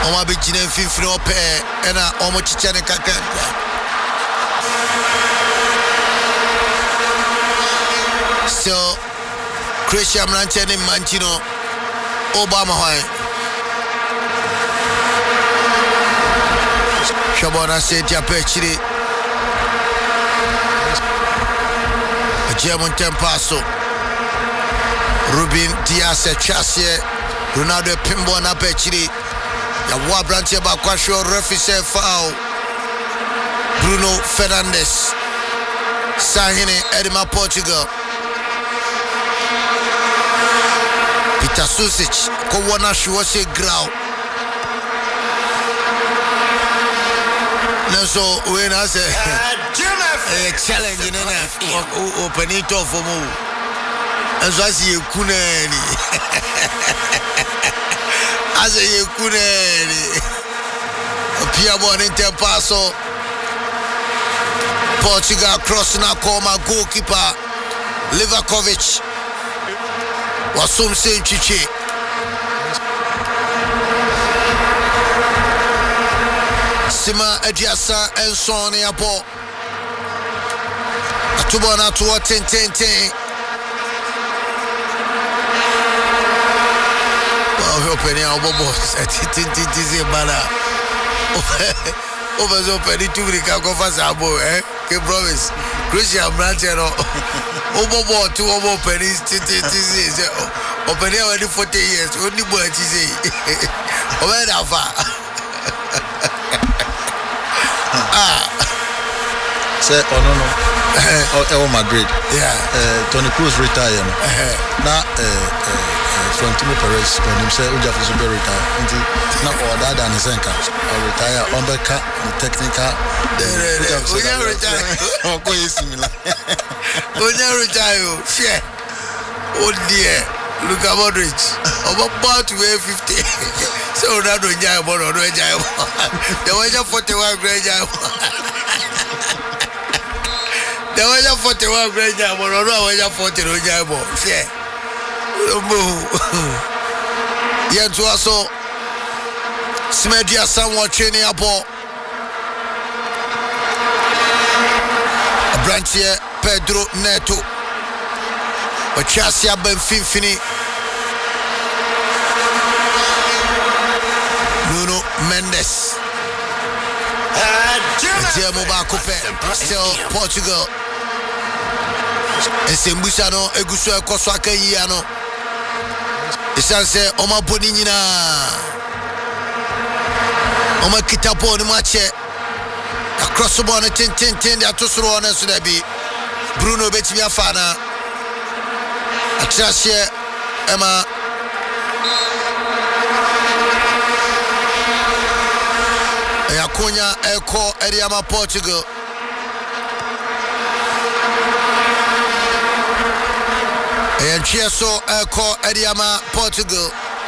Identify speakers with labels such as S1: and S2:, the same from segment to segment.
S1: Oma be jina mfimfini ope ena omo chichane kakra. So Croatia mranchene Mantino Obama hoy. Shabona Setia Pechiri German Tempaso Rubin Diaz Chasie Ronaldo Pimbo na Pechiri ya Wabranche Bakwasho referee foul Bruno Fernandes Sahine Edema Portugal Peter Susic ko wana shwose grau so when I say challenge in open it off for me as I see you kuneni as you kuneni Pia Bonita Paso Portugal crossing a coma goalkeeper Livakovic was some saying Chichi Sima Ediasa and Sonny Apo Atubona to 10-10-10. Well, opening our boss at it Bala over the open to the Kakofasabo, eh? Ke promise Christian Branchero Obo to Obo Pennies open already 40 years, only boy to say over that far.
S2: Say no Madrid. Yeah. Toni Kroos retired. Now Florentino Perez when him say Uja Super retire. Now order than his anchor. Retire on the technical.
S1: Uja retire. Uja retire. Share. Oh dear. Look at Modric. About to weigh 50. So that don't jai about or no jai. The way you 41 great jai. The way you 41 great jai or no way you 40 no jai. Yeah. Yeah, to us so Smedia somewhat training up. A branch here, Pedro Neto. Ochasia Benfinfini Nuno Mendes Diemo Bakupe still Portugal Esembusano Eguso Ekoswaka Yiano Isanse Oma Boninina Oma Kitapo ni mache across the bonnet 10-10 ya tosro ona so da bi Bruno betimi afana Atrasie Emma Yakunya Eko Eriama Portugal and Chieso Eko Eriama Portugal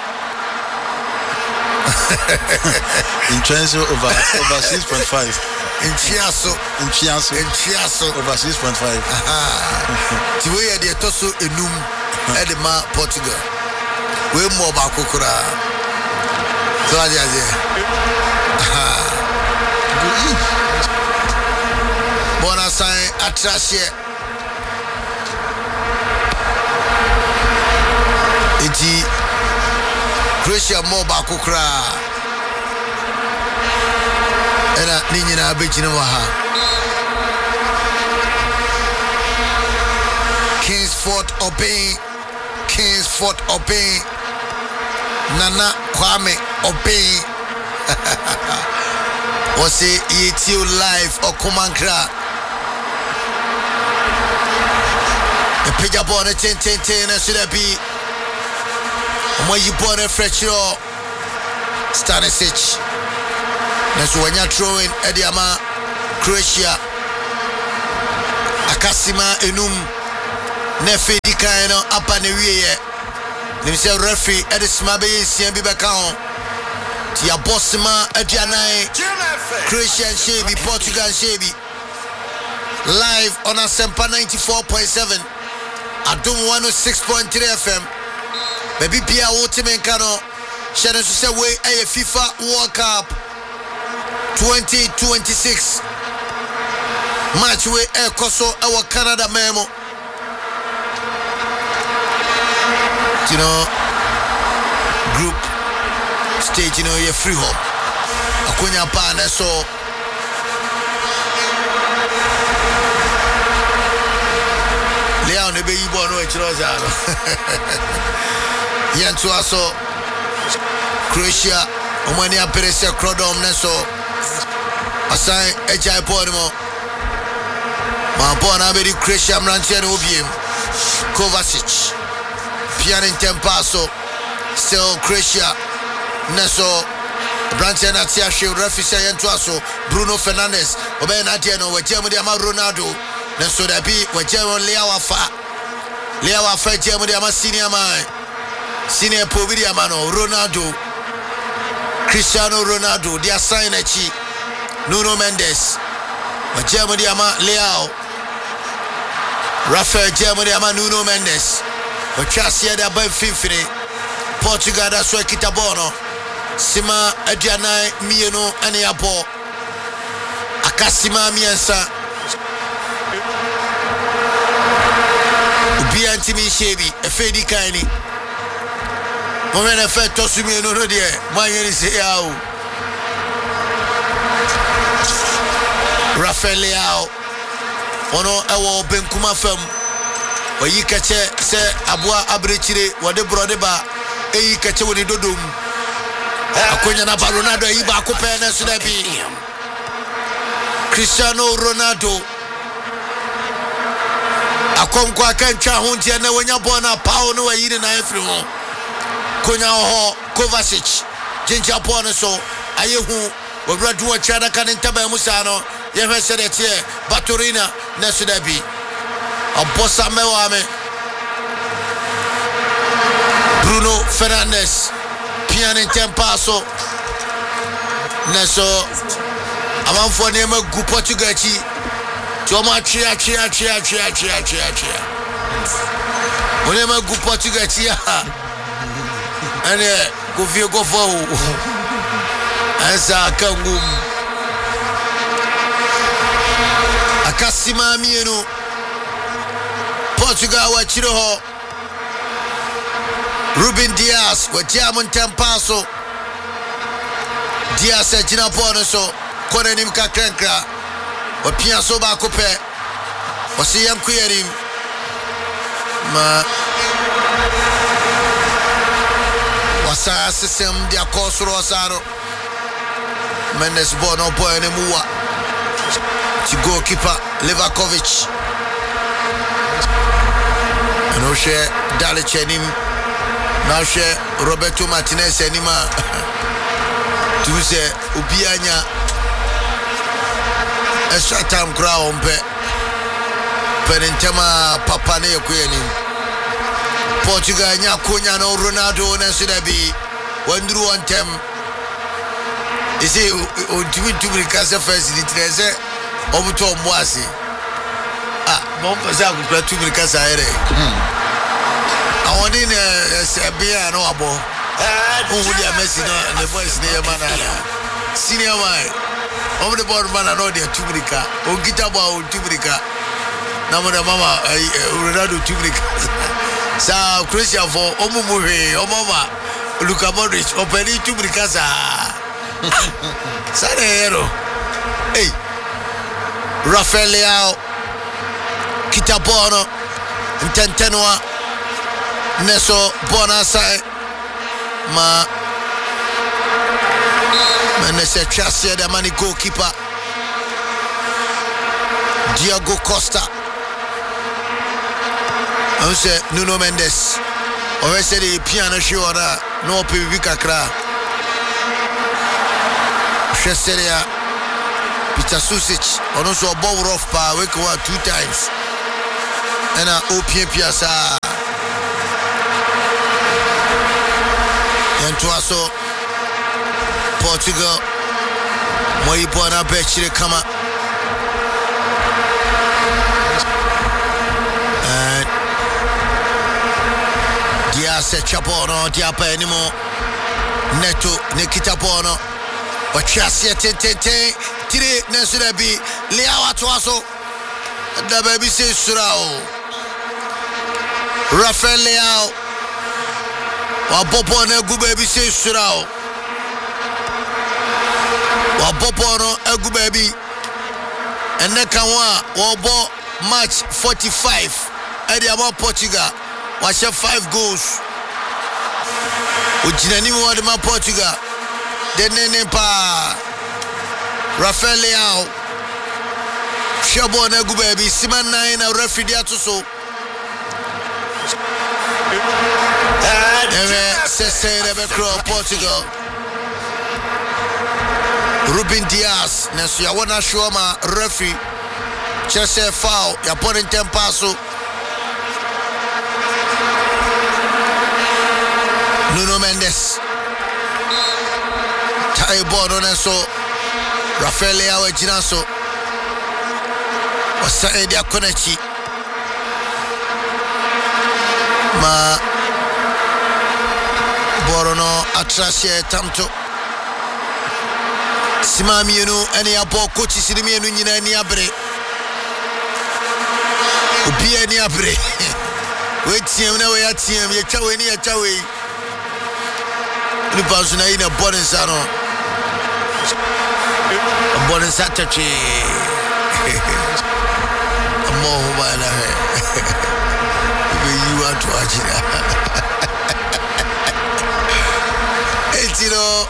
S2: in transfer over 6.5
S1: in Chiasso
S2: over 6.5
S1: Tiwe de toso enum Edema Portugal we mo ba kokura so aje bona sai Atrasie iti Croatia mo ba kokura era ninyina abegina wa ha Kingsford Obey Nana Kwame Obey was it ETU live or Kumankra the pig up on a 10-10-10 and should I be when you born a fresh Stanisic that's when you're throwing Ediama Croatia Akasima Enum Nefe di kaino apa ne wiye nim se referee edisma be yin bi beka ho ti abosima aduanan Croatian shebi Portugal shebi live on Asempa 94.7 Adum 106.3 FM baby pia wotimen kano Shadow say way a FIFA World Cup 2026 match way a Koso our Canada memo. You know, group stage, you know, you're free home. Akunya Pana so Leon the baby born no Chirozano. Yantu aso Croatia, Omania Peresia Crodom Neso assign HI Podimo. Mampona Bedi Croatia Mrantian Ubim Kovacic. Pianin Tempaso, still Croatia, Neso, Branchen Atiashi, Refisa Yantuaso, Bruno Fernandes, Oben Atiano, Wajamadiama Ronaldo, Neso Dabi, Wajamo Leawa Fa, Jamadiama Senior Mai, Senior Povidiamano, Ronaldo, Cristiano Ronaldo, dia Sainachi, Nuno Mendes, Wajamadiama Leao, Rafael Jamadiama Nuno Mendes. Ochasia da by Fifine Portugal da so Kitabono Sima Adriana Mieno ane abo Akasima miensa Ubi antimi shebi efedi kaini Momena fe tosumi no no de manyeri se yawo Rafael Leao ono ewo benkuma fam Oyi kache se abua abrechire wade brode ba eyi kache woni dodom akonya na Ronaldo yi ba ko pe na so da bi Cristiano Ronaldo akonkwa kancha ho ntia na wonya bona pao no wayi ni na afri ho konya ho Kovacic jinja bona so ayehu obradu wa chana kan ntaba musa no ye hwese de tie Baturina na so da bi Abosa mewame Bruno Fernandes Pianin Tempaso Neso Amanfo nema gu Portugachi Toma chia Onema gu Portugachi Ane kufie kofo Ansa kangum Akasima mienu Portugal wa Chiroho Ruben Dias wa Jamon Tempaso Dias e jina pono so kone nim ka krenkra wa pia so ba kope wa siyam kuyerim ma wasa system dia kosro saro Mendes bono boy ne muwa ti goalkeeper Levakovic no share Dalichenim now share Roberto Martinez anima to say Ubianya extra time ground pe penentema papa ne yakwenim Portugal nya konya no Ronaldo na sudabi wandru ontem ise o tumi kasa first it say obuto mboase bon pasa ku tumi kasa ere awon ni se bia no abo o dia Messi no the voice ne mana senior man over the board man no dia tubrika o gitabo o tubrika na mo mama Ronaldo tubrika sa Croatia for omumuhe o mama Luka Modric openi tubrika sa sare hero hey Rafael Leao Kitabono Ntentenwa Neso Bonasai ma Menese Chasia the money goalkeeper Diego Costa I say Nuno Mendes or say the piano show no PVP kakra Cheseria Peter Susic on also a ball rough pa wake 2 times and OPM Piazza and to also Portugal Moi Bona Bechire Kama and Diaz Chapono Diapa anymore Neto Nikita Bono Wachasia Tente Tire Nesurabi Leawa Twaso the baby says Surao Rafael Leao Wapopo Negu baby says Surao Wapopo no Egu baby and Nekawa Wabo match 45 at the about Portugal was 5 goals. Ujinani wa de ma Portugal de nene pa Rafael Leao Shabo na gu baby Siman 9 na referee ato so Portugal Ruben Dias na so ya wona show ma referee Chelsea foul ya pon paso Nuno Mendes Tai bono na so Rafael Leao ejina so Wasa edi akonachi ma Borono atrashe tamto Simami enu eni abo coach sinimi enu nyina eni abre Obi eni abre we tiem na we atiem ye twa we ni ye twa we Ni pasu na ina bonin sa no bonin sa tachi Amo ba na he you want to watch it Etino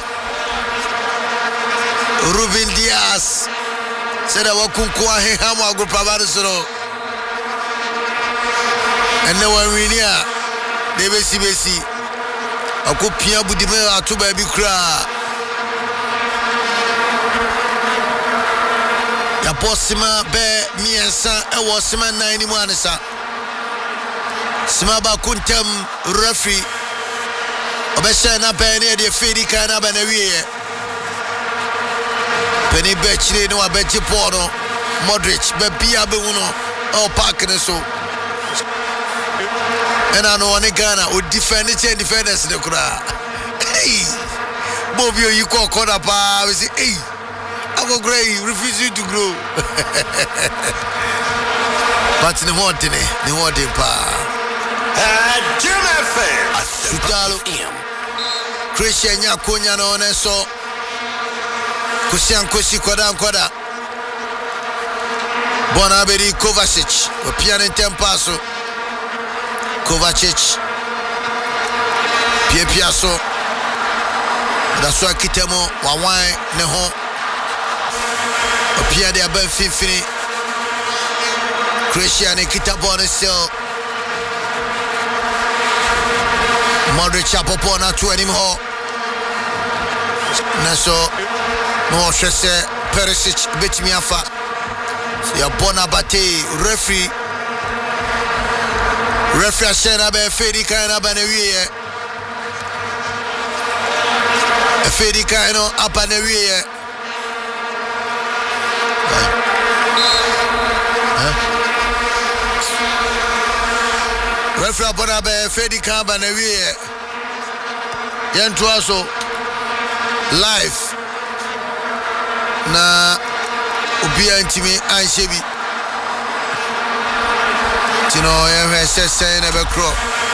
S1: Ruben Dias said I wakunkwa he hama agrupa bado soro ene wa winia de besi akopia budime ato ba bi kra ya posima be miensa e wo sima 9 ni mu anesa sima ba kuntam referee obesha na be ne de fedi kan na ba na wiye Penny Betchre no abeji pono Modric be bia be uno o park ne so ena no one Ghana o defenders ne kura hey Bobio you call corner pa we say hey I go grey refuse to grow but ne want pa
S3: Jim FM
S1: Sutalo Christian Nyakonya no ne so Kusian kwada Bonaberi Kovacic Opian tempaso Kovacic Piaso Daswa kitemo wawan ne ho Opian de aben fini Christian kitabo ne sel Modric apopo na tu anim ho Naso No shese Perisic betimi afa ya Bonabate referee ashena be fedi kana ba na wiye fedi kana apa na wiye referee Bonabe fedi kana ba na wiye yentu aso live na Obia ntimi anshebi Tino ye sese na be kro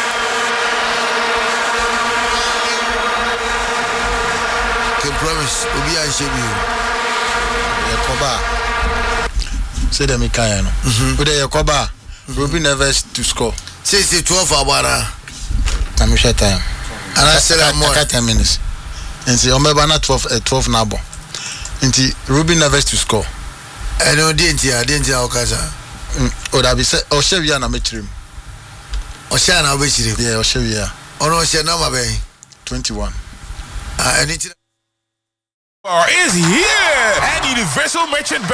S1: Can promise Obia anshebi
S2: Yakoba say them kan no we dey Yakoba Ruben never to score
S1: say 12 abara
S2: I'm short time
S1: and I said I'm more
S2: 10 minutes and say omeba na 12 na bo nti Ruben never to score
S1: I know didn't okaza
S2: o da bi say o shewia na mechirim
S1: o sha na obechirim
S2: yeah o shewia
S1: ono she number be
S2: 21
S1: and it
S3: is here at Universal Merchant